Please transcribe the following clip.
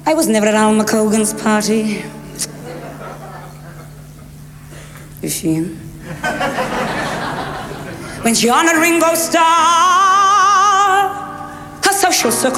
I was never at Alma Cogan's party. Is she in? When she on a Ringo Starr, her social circle